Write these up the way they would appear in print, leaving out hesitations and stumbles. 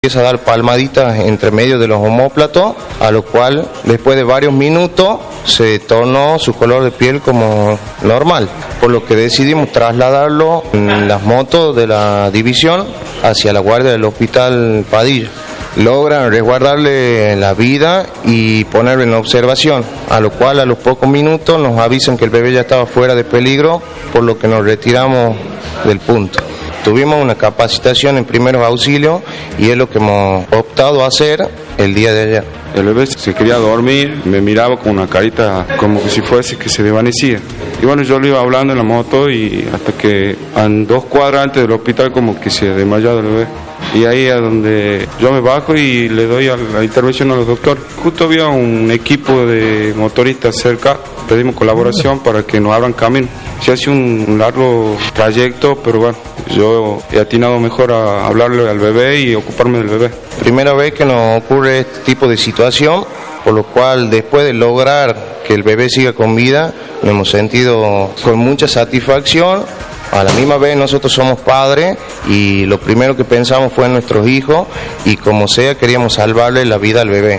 Empieza a dar palmaditas entre medio de los omóplatos, a lo cual después de varios minutos se tornó su color de piel como normal, por lo que decidimos trasladarlo en las motos de la división hacia la guardia del hospital Padilla. Logran resguardarle la vida y ponerlo en observación, a lo cual a los pocos minutos nos avisan que el bebé ya estaba fuera de peligro, por lo que nos retiramos del punto. Tuvimos una capacitación en primeros auxilios y es lo que hemos optado a hacer el día de ayer. El bebé se quería dormir, me miraba con una carita como que si fuese que se desvanecía. Y bueno, yo le iba hablando en la moto y hasta que a 2 cuadras antes del hospital como que se desmayaba el bebé. Y ahí es donde yo me bajo y le doy la intervención a los doctores. Justo había un equipo de motoristas cerca, pedimos colaboración para que nos abran camino. Se hace un largo trayecto, pero bueno, yo he atinado mejor a hablarle al bebé y ocuparme del bebé. Primera vez que nos ocurre este tipo de situación, por lo cual después de lograr que el bebé siga con vida, nos hemos sentido con mucha satisfacción. A la misma vez nosotros somos padres y lo primero que pensamos fue en nuestros hijos y como sea queríamos salvarle la vida al bebé.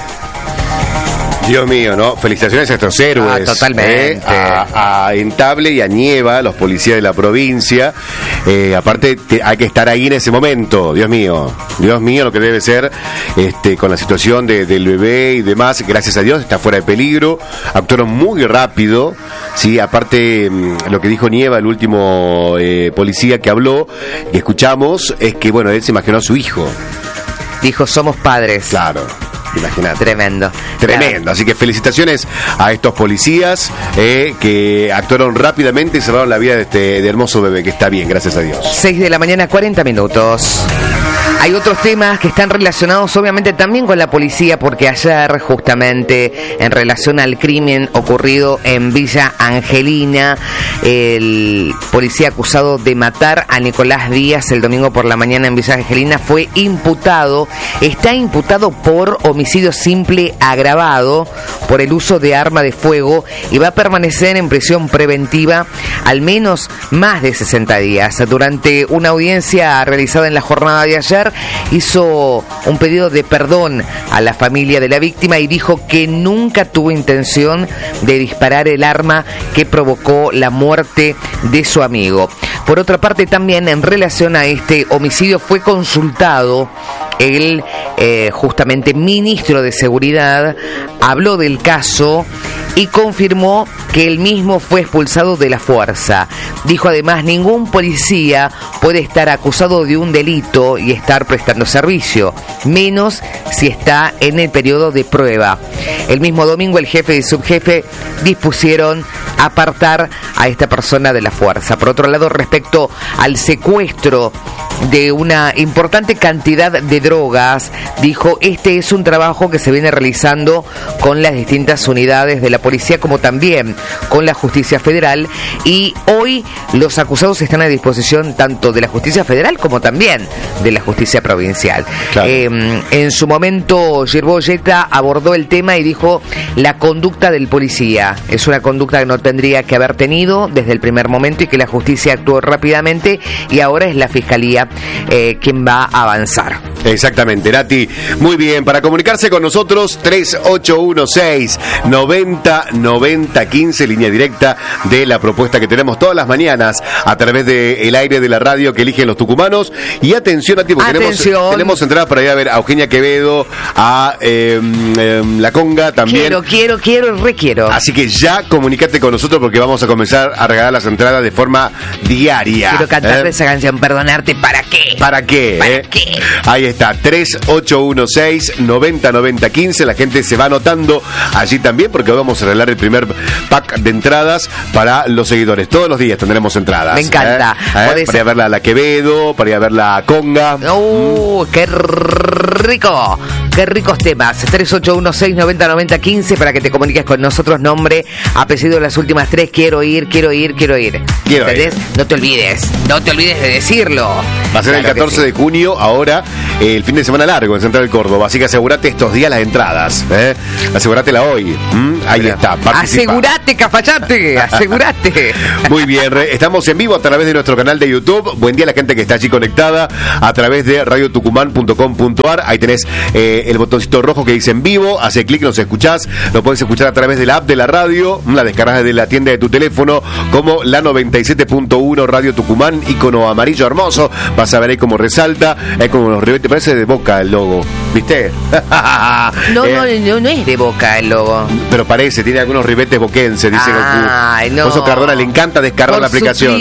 Dios mío, ¿no? Felicitaciones a estos héroes. Totalmente. A Entable y a Nieva, los policías de la provincia. Aparte, hay que estar ahí en ese momento. Dios mío, lo que debe ser con la situación del bebé y demás. Gracias a Dios, está fuera de peligro. Actuaron muy rápido. Sí, aparte, lo que dijo Nieva, el último policía que habló, que escuchamos, es que, bueno, él se imaginó a su hijo. Dijo, somos padres. Claro. Imagínate. Tremendo. Claro. Así que felicitaciones a estos policías que actuaron rápidamente y salvaron la vida de hermoso bebé, que está bien, gracias a Dios. 6 de la mañana, 40 minutos. Hay otros temas que están relacionados obviamente también con la policía, porque ayer justamente en relación al crimen ocurrido en Villa Angelina, el policía acusado de matar a Nicolás Díaz el domingo por la mañana en Villa Angelina está imputado por homicidio simple agravado por el uso de arma de fuego y va a permanecer en prisión preventiva al menos más de 60 días. Durante una audiencia realizada en la jornada de ayer, hizo un pedido de perdón a la familia de la víctima y dijo que nunca tuvo intención de disparar el arma que provocó la muerte de su amigo. Por otra parte, también en relación a este homicidio fue consultado el justamente ministro de Seguridad, habló del caso y confirmó que él mismo fue expulsado de la fuerza. Dijo además, ningún policía puede estar acusado de un delito y estar prestando servicio, menos si está en el periodo de prueba. El mismo domingo el jefe y subjefe dispusieron apartar a esta persona de la fuerza. Por otro lado, respecto al secuestro de una importante cantidad de drogas, dijo, este es un trabajo que se viene realizando con las distintas unidades de la policía, como también con la justicia federal, y hoy los acusados están a disposición tanto de la justicia federal como también de la justicia provincial. Claro. En su momento Girboyeta abordó el tema y dijo, la conducta del policía es una conducta que no tendría que haber tenido desde el primer momento y que la justicia actuó rápidamente y ahora es la fiscalía quien va a avanzar. Exactamente, Nati. Muy bien, para comunicarse con nosotros, 3816-909015, línea directa de la propuesta que tenemos todas las mañanas a través del aire de la radio que eligen los tucumanos. Y atención, Nati, porque tenemos entradas para ir a ver a Eugenia Quevedo, a La Conga también. Requiero. Así que ya comunicate con nosotros porque vamos a comenzar a regalar las entradas de forma diaria. Quiero cantar esa canción, perdonarte, ¿para qué? ¿Para qué? ¿Para qué? Ahí está, 3816-909015. La gente se va anotando allí también porque hoy vamos a regalar el primer pack de entradas para los seguidores. Todos los días tendremos entradas. Me encanta. Para ir a verla a La Quevedo, para ir a verla a Conga. ¡Qué rico! Qué ricos temas. 3816909015 para que te comuniques con nosotros. Nombre, apellido, las últimas 3. Quiero ir. ¿Entendés? No te olvides de decirlo. Va a ser el 14 de junio, ahora, el fin de semana largo en Central Córdoba. Así que asegúrate estos días las entradas. Asegúratela hoy. Ahí está. Participa. Asegúrate, Cafayate. Asegúrate. Muy bien. Estamos en vivo a través de nuestro canal de YouTube. Buen día a la gente que está allí conectada a través de radiotucumán.com.ar. Ahí tenés el botoncito rojo que dice en vivo. Hace clic, nos escuchás. Lo podés escuchar a través de la app de la radio. La descargas de la tienda de tu teléfono como la 97.1 Radio Tucumán. Icono amarillo hermoso. Vas a ver ahí cómo resalta. Hay como unos ribetes. Parece de Boca el logo. ¿Viste? No es de Boca el logo. Pero parece, tiene algunos ribetes boquenses, dice Goku. No. Oso Cardona le encanta descargar la aplicación.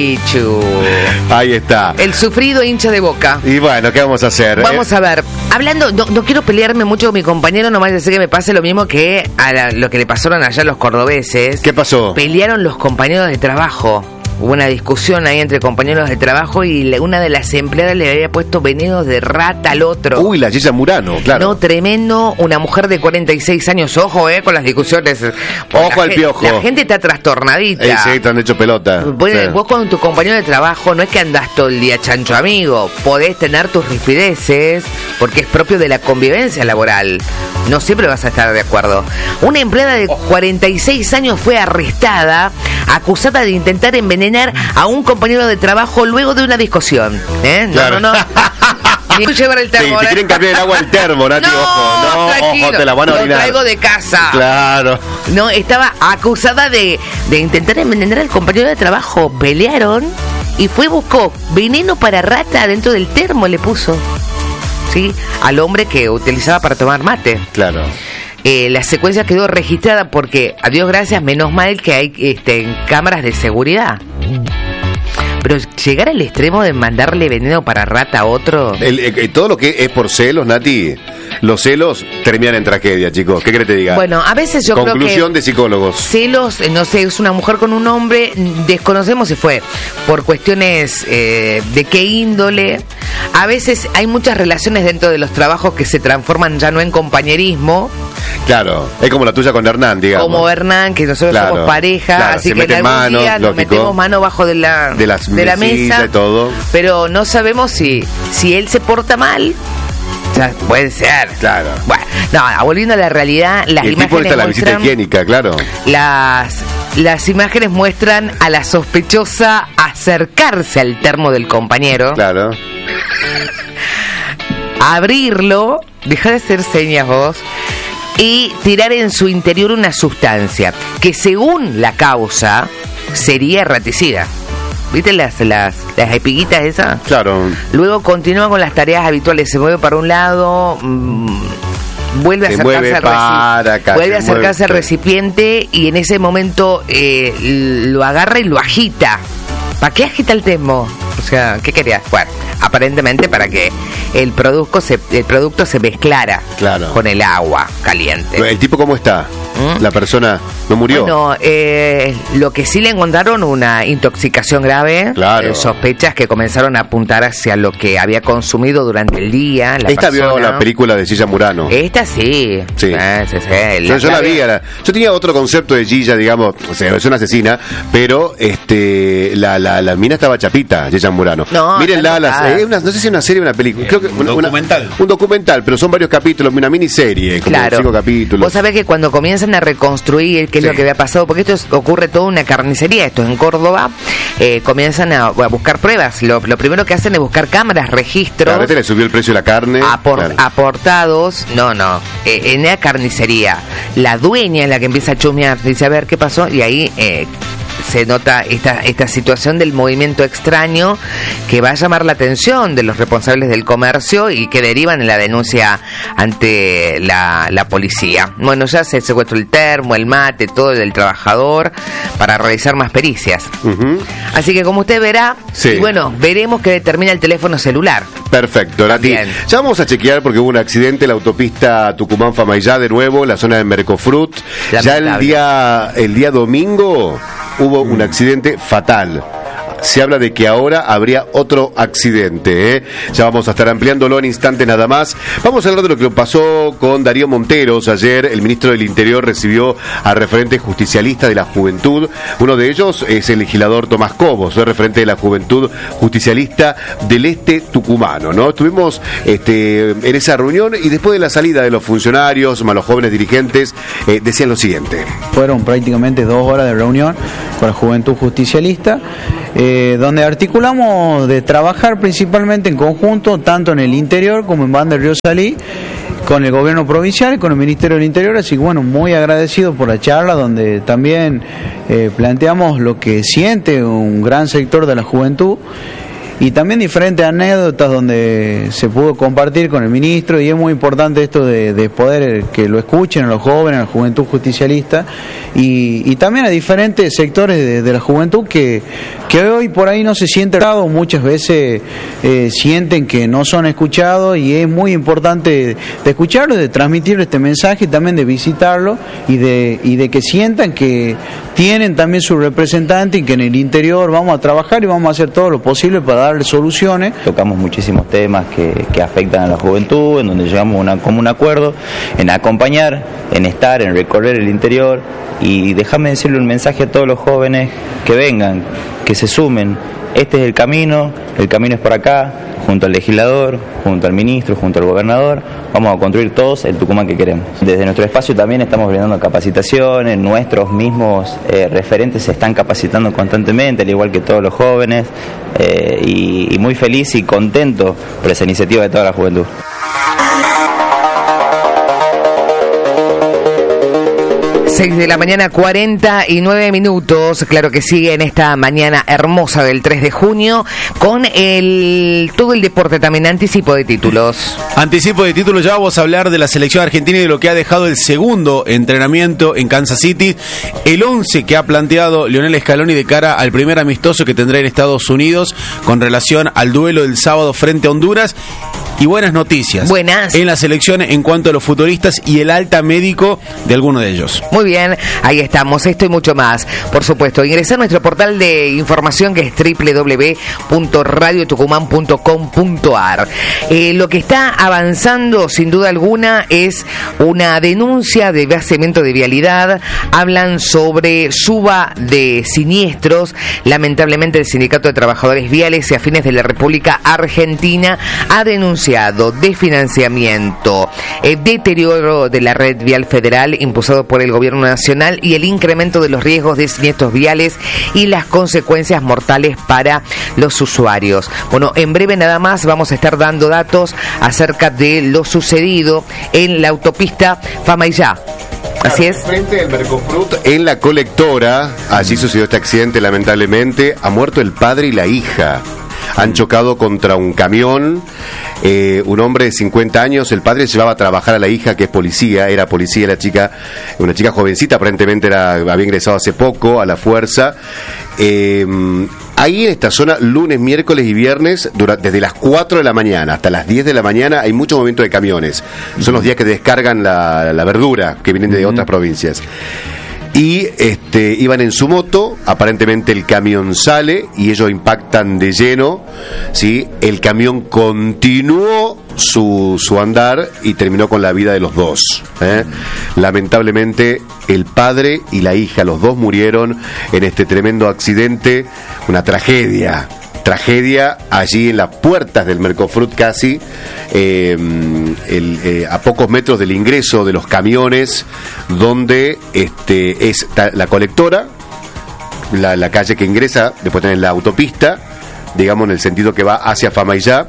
Ahí está. El sufrido hincha de Boca. Y bueno, ¿qué vamos a hacer? Vamos a ver. Hablando, no quiero pelearme mucho con mi compañero, nomás decir que me pase lo mismo que lo que le pasaron allá a los cordobeses. ¿Qué pasó? Pelearon los compañeros de trabajo. Hubo una discusión ahí entre compañeros de trabajo y una de las empleadas le había puesto veneno de rata al otro. Uy, la Yeya Murano, claro. No, tremendo. Una mujer de 46 años. Ojo, con las discusiones. Ojo al piojo. La gente está trastornadita. Sí, te han hecho pelota. Vos con tu compañero de trabajo no es que andás todo el día chancho amigo. Podés tener tus rispideces porque es propio de la convivencia laboral. No siempre vas a estar de acuerdo. Una empleada de 46 años fue arrestada, acusada de intentar envenenar a un compañero de trabajo luego de una discusión. Claro. No. Y llevar el termo. Sí, te quieren cambiar el agua al termo, Nati, ojo, te la van a orinar. Lo traigo de casa. Claro. No, estaba acusada de intentar envenenar al compañero de trabajo. Pelearon y buscó veneno para rata dentro del termo, le puso. ¿Sí? Al hombre que utilizaba para tomar mate. Claro. La secuencia quedó registrada porque, a Dios gracias, menos mal que hay cámaras de seguridad. Pero llegar al extremo de mandarle veneno para rata a otro... todo lo que es por celos, Nati, los celos terminan en tragedia, chicos. ¿Qué querés que te diga? Bueno, a veces yo creo que... Conclusión de psicólogos. Celos, no sé, es una mujer con un hombre, desconocemos si fue por cuestiones de qué índole. A veces hay muchas relaciones dentro de los trabajos que se transforman ya no en compañerismo. Claro, es como la tuya con Hernán, digamos. Como Hernán, que nosotros somos pareja, así que en algún día nos metemos mano bajo de la mesa y todo. Pero no sabemos si él se porta mal. O sea, puede ser. Claro. Bueno, no, volviendo a la realidad, las el imágenes tipo está muestran... la visita higiénica, claro. Las imágenes muestran a la sospechosa acercarse al termo del compañero. Claro. Abrirlo, deja de hacer señas vos, y tirar en su interior una sustancia que según la causa sería erraticida. ¿Viste las espiguitas esas? Claro. Luego continúa con las tareas habituales, se mueve para un lado, vuelve a acercarse al recipiente y en ese momento lo agarra y lo agita. ¿Para qué agita el termo? O sea, ¿qué querías? Bueno, aparentemente para que el producto se mezclara con el agua caliente. ¿El tipo cómo está? ¿La persona no murió? Bueno, lo que sí le encontraron una intoxicación grave. Claro. Sospechas que comenzaron a apuntar hacia lo que había consumido durante el día. Esta vio la película de Yeya Murano. Esta sí. Sí. Yo la vi. Yo tenía otro concepto de Yeya, digamos, o sea, es una asesina, pero la mina estaba chapita, Yeya Murano. No, mírenla, no sé si es una serie o una película. Creo que un documental. Un documental, pero son varios capítulos, una miniserie, como 5 capítulos. Vos sabés que cuando comienzan a reconstruir qué es lo que había pasado, porque esto ocurre todo en una carnicería, esto es en Córdoba, comienzan a buscar pruebas. Lo primero que hacen es buscar cámaras, registros. Claro, le subió el precio de la carne. Aportados, en la carnicería. La dueña es la que empieza a chusmear, dice, a ver qué pasó, y ahí se nota esta situación del movimiento extraño que va a llamar la atención de los responsables del comercio y que derivan en la denuncia ante la policía. Bueno, ya se secuestró el termo, el mate, todo el trabajador para realizar más pericias. Así que como usted verá, y bueno, veremos qué determina el teléfono celular. Perfecto, Nati. Ya vamos a chequear porque hubo un accidente en la autopista Tucumán-Famaillá de nuevo, en la zona de Mercofrut. Ya el día domingo hubo un accidente fatal. se habla de que ahora habría otro accidente, ¿eh? Ya vamos a estar ampliándolo en instantes nada más. Vamos a hablar de lo que pasó con Darío Monteros. Ayer el ministro del Interior recibió a referentes justicialistas de la juventud. Uno de ellos es el legislador Tomás Cobos, referente de la juventud justicialista del este tucumano, ¿no? Estuvimos en esa reunión y después de la salida de los funcionarios, más los jóvenes dirigentes, decían lo siguiente. Fueron prácticamente 2 horas de reunión con la juventud justicialista, donde articulamos de trabajar principalmente en conjunto, tanto en el interior como en Banda del Río Salí, con el gobierno provincial y con el Ministerio del Interior. Así que bueno, muy agradecido por la charla, donde también planteamos lo que siente un gran sector de la juventud y también diferentes anécdotas donde se pudo compartir con el ministro, y es muy importante esto de poder que lo escuchen a los jóvenes, a la juventud justicialista y también a diferentes sectores de la juventud que hoy por ahí no se sienten escuchados, muchas veces sienten que no son escuchados, y es muy importante de escucharlo, de transmitir este mensaje y también de visitarlo y de que sientan que tienen también su representante y que en el interior vamos a trabajar y vamos a hacer todo lo posible para darle soluciones. Tocamos muchísimos temas que afectan a la juventud, en donde llegamos a un común acuerdo, en acompañar, en estar, en recorrer el interior, y déjame decirle un mensaje a todos los jóvenes que vengan, que se sumen. Este es el camino es por acá, junto al legislador, junto al ministro, junto al gobernador, vamos a construir todos el Tucumán que queremos. Desde nuestro espacio también estamos brindando capacitaciones, nuestros mismos referentes se están capacitando constantemente, al igual que todos los jóvenes, y muy feliz y contento por esa iniciativa de toda la juventud. 6 de la mañana, 49 minutos, claro que sí, en esta mañana hermosa del 3 de junio, con todo el deporte también, anticipo de títulos. Anticipo de títulos, ya vamos a hablar de la selección argentina y de lo que ha dejado el segundo entrenamiento en Kansas City, el 11 que ha planteado Lionel Scaloni de cara al primer amistoso que tendrá en Estados Unidos con relación al duelo del sábado frente a Honduras. Y buenas noticias. Buenas. En la selección en cuanto a los futuristas y el alta médico de alguno de ellos. Muy bien, ahí estamos, esto y mucho más. Por supuesto, ingresar a nuestro portal de información que es www.radiotucumán.com.ar. Lo que está avanzando, sin duda alguna, es una denuncia de vaciamiento de vialidad. Hablan sobre suba de siniestros. Lamentablemente, el Sindicato de Trabajadores Viales y Afines de la República Argentina ha denunciado desfinanciamiento, deterioro de la red vial federal impulsado por el gobierno nacional y el incremento de los riesgos de siniestros viales y las consecuencias mortales para los usuarios. Bueno, en breve nada más vamos a estar dando datos acerca de lo sucedido en la autopista Famaillá. Así es. Frente del Mercofrut, en la colectora, allí sucedió este accidente, lamentablemente, ha muerto el padre y la hija. Han chocado contra un camión, un hombre de 50 años, el padre llevaba a trabajar a la hija que es policía, era policía, la chica, una chica jovencita, aparentemente había ingresado hace poco a la fuerza. Ahí en esta zona, lunes, miércoles y viernes, desde las 4 de la mañana hasta las 10 de la mañana, hay mucho movimiento de camiones. Son los días que descargan la verdura que vienen de otras provincias. Y iban en su moto, aparentemente el camión sale y ellos impactan de lleno, ¿sí? El camión continuó su andar y terminó con la vida de los dos, ¿eh? Lamentablemente el padre y la hija, los dos murieron en este tremendo accidente, una tragedia allí en las puertas del Mercofrut casi, a pocos metros del ingreso de los camiones, donde está la colectora, la calle que ingresa, después tenés la autopista, digamos en el sentido que va hacia Famaillá.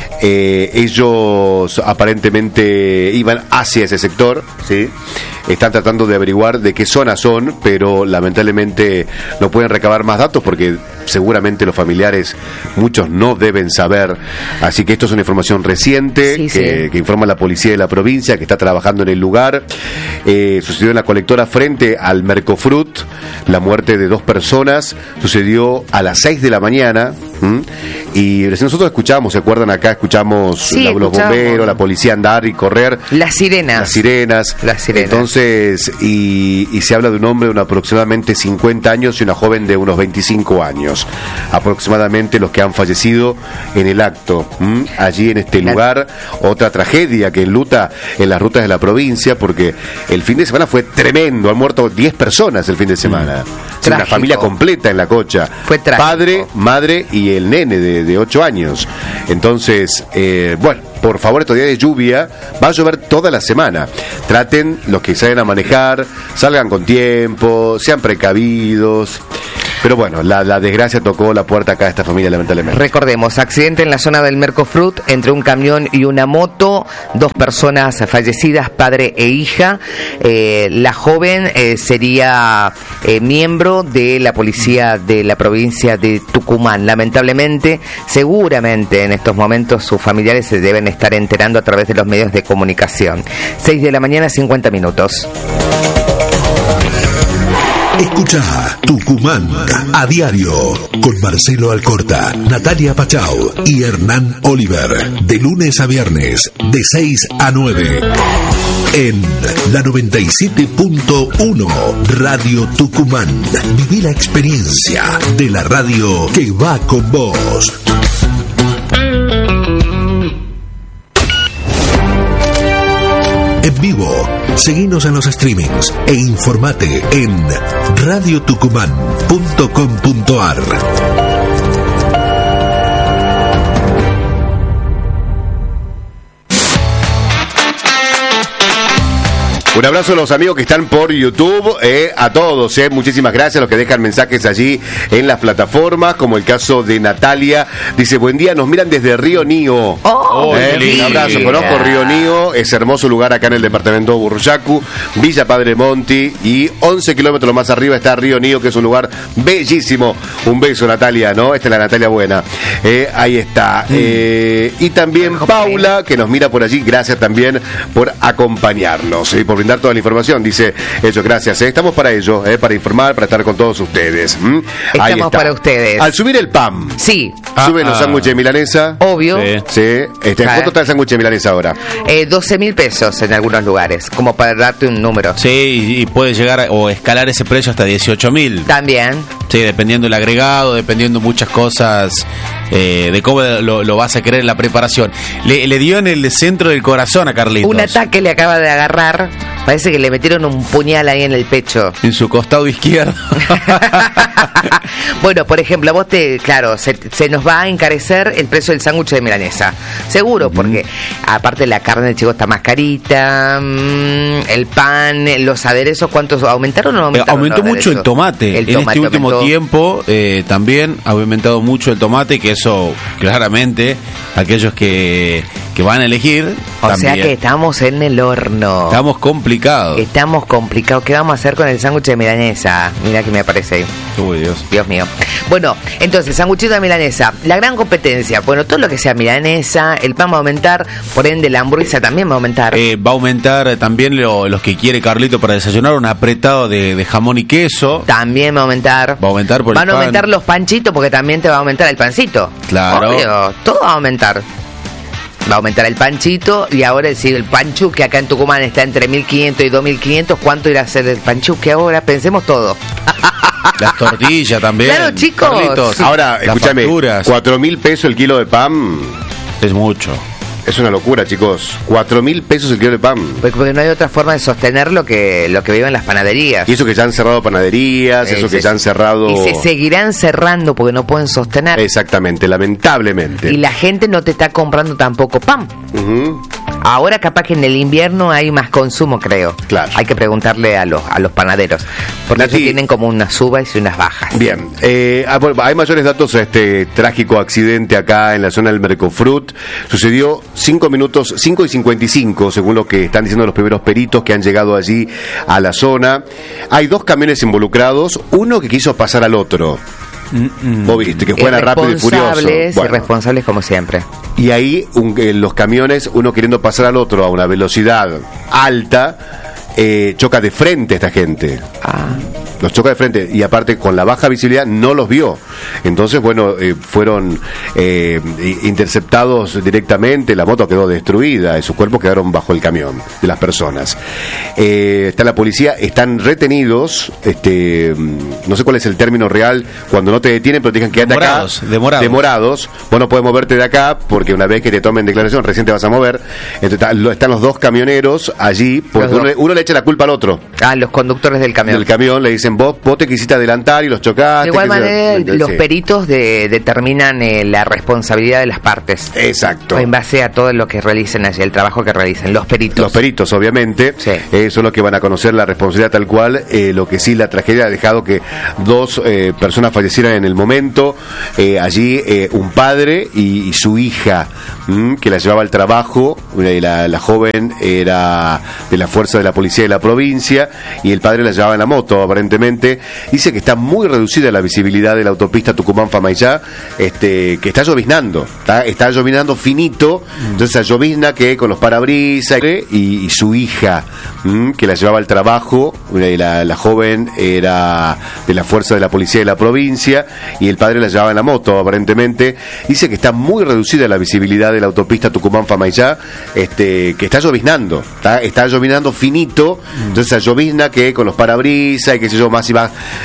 Ellos aparentemente iban hacia ese sector, ¿sí? Están tratando de averiguar de qué zona son, pero lamentablemente no pueden recabar más datos porque seguramente los familiares, muchos no deben saber. Así que esto es una información reciente que informa la policía de la provincia, que está trabajando en el lugar. Sucedió en la colectora frente al Mercofrut, la muerte de 2 personas sucedió a las 6 de la mañana. Y nosotros escuchamos, ¿se acuerdan acá? Escuchamos los bomberos, la policía andar y correr. Las sirenas. Entonces, y se habla de un hombre de aproximadamente 50 años y una joven de unos 25 años. Aproximadamente los que han fallecido en el acto. Allí en este lugar, otra tragedia que enluta en las rutas de la provincia, porque el fin de semana fue tremendo. Han muerto 10 personas el fin de semana. Una familia completa en la Cocha. Fue trágico. Padre, madre y el nene de 8 años. Entonces, bueno, por favor, estos días de lluvia, va a llover toda la semana. Traten, los que salgan a manejar, salgan con tiempo, sean precavidos. Pero bueno, la desgracia tocó la puerta acá de esta familia, lamentablemente. Recordemos, accidente en la zona del Mercofruit entre un camión y una moto, 2 personas fallecidas, padre e hija. La joven sería miembro de la policía de la provincia de Tucumán. Lamentablemente, seguramente en estos momentos sus familiares se deben estar enterando a través de los medios de comunicación. 6 de la mañana, 50 minutos. Escucha Tucumán a diario con Marcelo Alcorta, Natalia Pachau y Hernán Oliver, de lunes a viernes de 6 a 9 en la 97.1 Radio Tucumán. Viví la experiencia de la radio que va con vos. En vivo, seguinos en los streamings e informate en radiotucumán.com.ar. Un abrazo a los amigos que están por YouTube, a todos, muchísimas gracias a los que dejan mensajes allí en las plataformas, como el caso de Natalia, dice, buen día, nos miran desde Río Nío. Un abrazo, conozco Río Nío, es hermoso lugar acá en el departamento de Burruchacu, Villa Padre Monti, y 11 kilómetros más arriba está Río Nío, que es un lugar bellísimo. Un beso, Natalia, ¿no? Esta es la Natalia buena. Ahí está. Y también Paula, que nos mira por allí, gracias también por acompañarnos, por brindar toda la información, dice ellos, gracias, estamos para ello, para informar, para estar con todos ustedes. Estamos para ustedes. Al subir el PAM, suben los sándwiches de milanesa. Obvio. Sí. ¿Cuánto está el sándwich de milanesa ahora? 12.000 pesos en algunos lugares, como para darte un número. Sí, y puede llegar o escalar ese precio hasta 18.000. También. Sí, dependiendo del agregado, dependiendo muchas cosas, de cómo lo vas a querer en la preparación. Le dio en el centro del corazón a Carlitos. Un ataque le acaba de agarrar. Parece que le metieron un puñal ahí en el pecho. En su costado izquierdo. Bueno, por ejemplo, a vos se nos va a encarecer el precio del sándwich de milanesa. Seguro, porque aparte la carne del chico está más carita, el pan, los aderezos, ¿cuántos aumentaron o no aumentaron? Aumentó mucho el tomate. En este último tiempo también ha aumentado mucho el tomate, que eso claramente aquellos que van a elegir. O también. sea que estamos en el horno. Estamos complicados. ¿Qué vamos a hacer con el sándwich de milanesa? Mira que me aparece ahí. Uy, Dios mío. Bueno, entonces, sándwichito de milanesa. La gran competencia. Bueno, todo lo que sea milanesa, el pan va a aumentar, por ende la hamburguesa también va a aumentar. Va a aumentar también los que quiere Carlito para desayunar, un apretado de jamón y queso. También va a aumentar. Va a aumentar Van a aumentar los panchitos porque también te va a aumentar el pancito. Claro. Obvio, todo va a aumentar. Va a aumentar el panchito y ahora el panchu, que acá en Tucumán está entre 1.500 y 2.500. ¿Cuánto irá a ser el panchu? Que ahora pensemos todo. Las tortillas también. Claro, chicos. Carlitos, ahora, escúchame, 4.000 pesos el kilo de pan. Es mucho. Es una locura, chicos. 4.000 pesos el kilo de pan. Porque no hay otra forma de sostener lo que viven las panaderías. Y eso que ya han cerrado panaderías, eso que ya han cerrado... Y se seguirán cerrando porque no pueden sostener. Exactamente, lamentablemente. Y la gente no te está comprando tampoco pan. Ahora capaz que en el invierno hay más consumo, creo. Claro. Hay que preguntarle a los panaderos. Porque ellos tienen como unas subas y unas bajas. Bien. Hay mayores datos a este trágico accidente acá en la zona del Mercofruit. Sucedió 5:55, según lo que están diciendo los primeros peritos que han llegado allí a la zona. Hay 2 camiones involucrados, uno que quiso pasar al otro. Vos viste, que fuera rápido y furioso. Irresponsables como siempre. Y ahí los camiones, uno queriendo pasar al otro a una velocidad alta, choca de frente a esta gente. Los choca de frente y aparte con la baja visibilidad no los vio. Entonces, bueno, fueron interceptados directamente, la moto quedó destruida y sus cuerpos quedaron bajo el camión de las personas. Está la policía, están retenidos, no sé cuál es el término real, cuando no te detienen pero te dejan quedarte acá. Demorados. Vos no podés moverte de acá porque una vez que te tomen declaración recién te vas a mover. Entonces, están los dos camioneros allí, porque uno le echa la culpa al otro. Los conductores del camión. Del camión le dicen, vos te quisiste adelantar y los chocaste. De igual manera, los peritos determinan la responsabilidad de las partes. Exacto. En base a todo lo que realicen allí, el trabajo que realicen. Los peritos, obviamente. Sí. Son los que van a conocer la responsabilidad tal cual. Lo que sí, la tragedia ha dejado que 2 personas fallecieran en el momento. Allí un padre y su hija, que la llevaba al trabajo. La joven era de la fuerza de la policía de la provincia y el padre la llevaba en la moto, aparentemente. Dice que está muy reducida la visibilidad de la autopista Tucumán-Famaillá, que está lloviznando, está lloviznando finito. Entonces esa llovizna que con los parabrisas y su hija, que la llevaba al trabajo. La joven era de la fuerza de la policía de la provincia y el padre la llevaba en la moto, aparentemente. Dice que está muy reducida la visibilidad de la autopista Tucumán-Famaillá, que está lloviznando, está lloviznando finito. Entonces esa llovizna que con los parabrisas y qué sé yo, más y más